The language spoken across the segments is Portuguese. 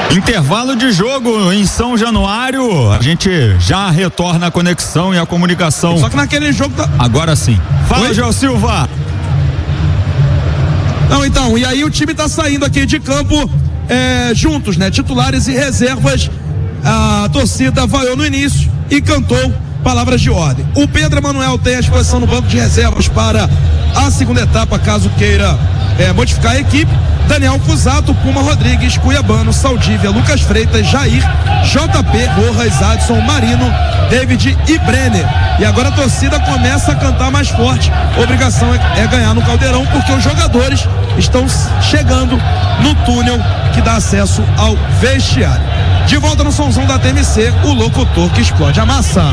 Intervalo de jogo em São Januário, a gente já retorna a conexão e a comunicação. Só que naquele jogo Agora sim. Fala, João Silva. Não, então, e aí o time tá saindo aqui de campo juntos, né? Titulares e reservas. A torcida vaiou no início e cantou palavras de ordem. O Pedro Emanuel tem a disposição no banco de reservas para a segunda etapa, caso queira modificar a equipe. Daniel Fusato, Puma Rodrigues, Cuiabano, Saldívia, Lucas Freitas, Jair, JP, Rojas, Adson, Marino, David e Brenner. E agora a torcida começa a cantar mais forte. A obrigação é ganhar no Caldeirão, porque os jogadores estão chegando no túnel que dá acesso ao vestiário. De volta no somzão da TMC, o locutor que explode a maçã.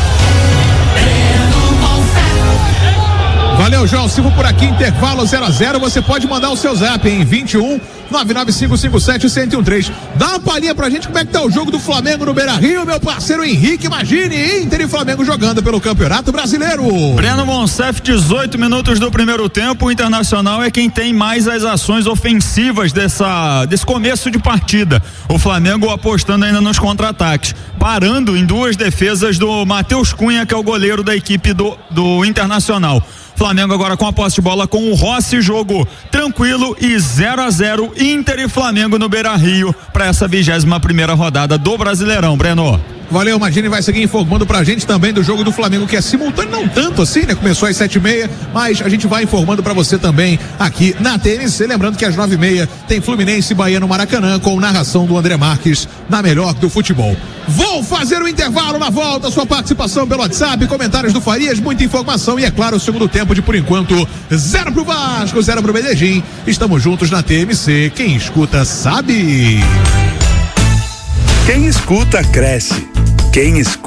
Valeu, João Silva por aqui, intervalo 0-0, você pode mandar o seu zap em 21 99557-1013. Dá uma palhinha pra gente como é que tá o jogo do Flamengo no Beira-Rio, meu parceiro Henrique. Imagine, Inter e Flamengo jogando pelo Campeonato Brasileiro. Breno Monsef, 18 minutos do primeiro tempo. O Internacional é quem tem mais as ações ofensivas desse começo de partida. O Flamengo apostando ainda nos contra-ataques, parando em duas defesas do Matheus Cunha, que é o goleiro da equipe do Internacional. Flamengo agora com a posse de bola com o Rossi, jogo tranquilo e 0-0, Inter e Flamengo no Beira-Rio para essa 21ª rodada do Brasileirão, Breno. Valeu, Imagine vai seguir informando pra gente também do jogo do Flamengo, que é simultâneo, não tanto assim, né? Começou às 7h30, mas a gente vai informando pra você também aqui na TMC. Lembrando que às 9h30 tem Fluminense e Bahia no Maracanã, com narração do André Marques na melhor do futebol. Vou fazer o intervalo, na volta, sua participação pelo WhatsApp, comentários do Farias, muita informação e, é claro, o segundo tempo de, por enquanto, 0 pro Vasco, 0 pro Medellín. Estamos juntos na TMC, quem escuta sabe. Quem escuta cresce. Quem escuta